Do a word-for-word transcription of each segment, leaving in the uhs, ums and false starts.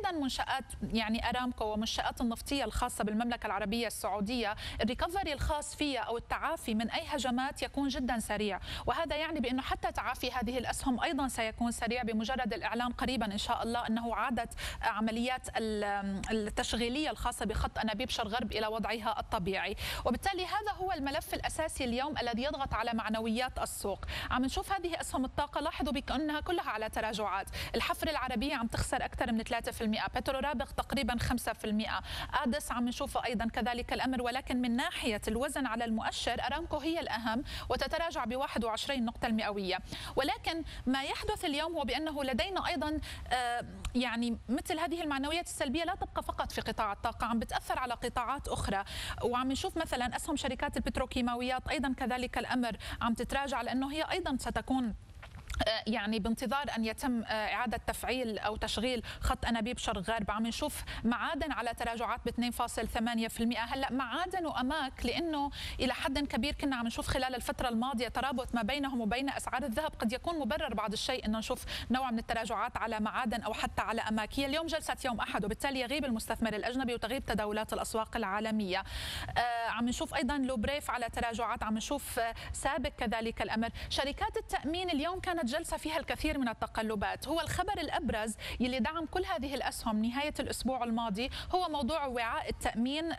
تحديدا منشآت يعني ارامكو والمنشآت النفطيه الخاصه بالمملكه العربيه السعوديه، الريكفري الخاص فيها او التعافي من اي هجمات يكون جدا سريع، وهذا يعني بانه حتى تعافي هذه الاسهم ايضا سيكون سريع بمجرد الاعلان قريبا ان شاء الله انه عادت عمليات التشغيليه الخاصه بخط انابيب شرق غرب الى وضعها الطبيعي، وبالتالي هذا هو الملف الاساسي اليوم الذي يضغط على معنويات السوق. عم نشوف هذه اسهم الطاقه، لاحظوا بانها كلها على تراجعات، الحفر العربيه عم تخسر اكثر من ثلاثة بالمئة، بترو رابغ تقريبا خمسة بالمئة، ادس عم نشوفه ايضا كذلك الامر، ولكن من ناحيه الوزن على المؤشر ارامكو هي الاهم وتتراجع ب واحد وعشرين نقطه المئويه. ولكن ما يحدث اليوم هو بانه لدينا ايضا آه يعني مثل هذه المعنويات السلبيه لا تبقى فقط في قطاع الطاقه، عم بتاثر على قطاعات اخرى، وعم نشوف مثلا اسهم شركات البتروكيماويات ايضا كذلك الامر عم تتراجع، لانه هي ايضا ستكون يعني بانتظار ان يتم اعاده تفعيل او تشغيل خط انابيب شرق غرب. عم نشوف معادن على تراجعات ب اثنين فاصلة ثمانية بالمئة، هلا معادن واماك لانه الى حد كبير كنا عم نشوف خلال الفتره الماضيه ترابط ما بينهم وبين اسعار الذهب، قد يكون مبرر بعض الشيء انه نشوف نوع من التراجعات على معادن او حتى على اماك. هي اليوم جلسه يوم احد وبالتالي يغيب المستثمر الاجنبي وتغيب تداولات الاسواق العالميه. آه عم نشوف ايضا لوبريف على تراجعات، عم نشوف آه سابق كذلك الامر. شركات التامين اليوم كانت جلسة فيها الكثير من التقلبات. هو الخبر الأبرز يلي دعم كل هذه الأسهم نهاية الأسبوع الماضي هو موضوع وعاء التأمين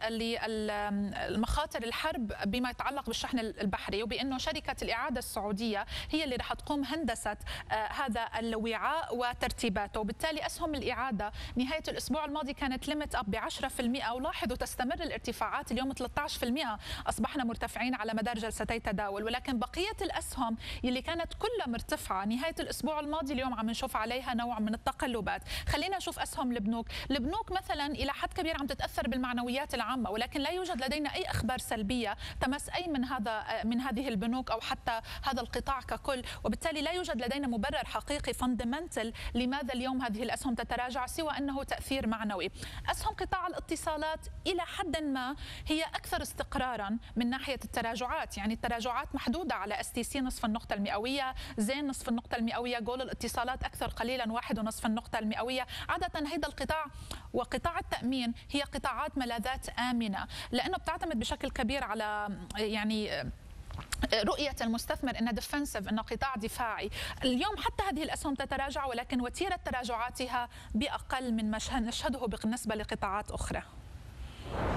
للمخاطر الحرب بما يتعلق بالشحن البحري، وبأنه شركة الإعادة السعودية هي اللي رح تقوم هندسة آه هذا الوعاء وترتيباته، وبالتالي أسهم الإعادة نهاية الأسبوع الماضي كانت ليمت أب ب عشرة بالمئة، ولاحظوا تستمر الارتفاعات اليوم ثلاثة عشر بالمئة، أصبحنا مرتفعين على مدار جلستي تداول. ولكن بقية الأسهم يلي كانت كلها مرتفعة نهاية الأسبوع الماضي اليوم عم نشوف عليها نوع من التقلبات. خلينا نشوف أسهم البنوك. البنوك مثلا إلى حد كبير عم تتأثر بالمعنويات العامة، ولكن لا يوجد لدينا أي أخبار سلبية تمس أي من هذا من هذه البنوك أو حتى هذا القطاع ككل، وبالتالي لا يوجد لدينا مبرر حقيقي فاندمنتال لماذا اليوم هذه الأسهم تتراجع سوى أنه تأثير معنوي. أسهم قطاع الاتصالات إلى حد ما هي أكثر استقرارا من ناحية التراجعات، يعني التراجعات محدودة على اس تي سي نصف النقطة المئوية، زين نصف النقطة المئوية، جول الاتصالات أكثر قليلا واحد ونصف النقطة المئوية. عادة هيدا القطاع وقطاع التأمين هي قطاعات ملاذات آمنة، لأنه بتعتمد بشكل كبير على يعني رؤية المستثمر أنها ديفنسيف، أنه قطاع دفاعي. اليوم حتى هذه الأسهم تتراجع، ولكن وتيرة تراجعاتها بأقل من ما نشهده بالنسبة لقطاعات أخرى.